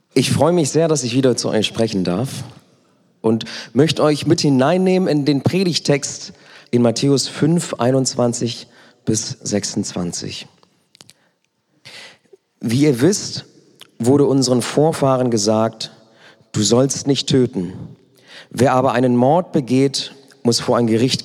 Ich freue mich sehr, dass ich wieder zu euch sprechen darf und möchte euch mit hineinnehmen in den Predigtext in Matthäus 5, 21 bis 26. Wie ihr wisst, wurde unseren Vorfahren gesagt, du sollst nicht töten. Wer aber einen Mord begeht, muss vor ein Gericht